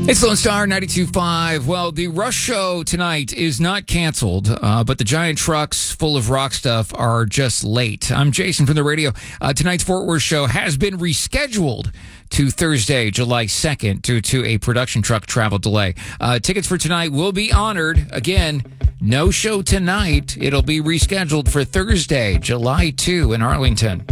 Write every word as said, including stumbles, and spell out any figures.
It's Lone Star ninety-two point five. Well, the Rush show tonight is not canceled, uh, but the giant trucks full of rock stuff are just late. I'm Jason from the radio. Uh, tonight's Fort Worth show has been rescheduled to Thursday, July second, due to a production truck travel delay. Uh, tickets for tonight will be honored. Again, no show tonight. It'll be rescheduled for Thursday, July second in Arlington.